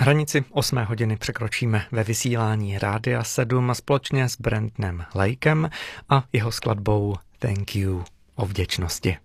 Hranici 8 hodiny překročíme ve vysílání Rádia 7 společně s Brandnem Lakem a jeho skladbou Thank You o vděčnosti.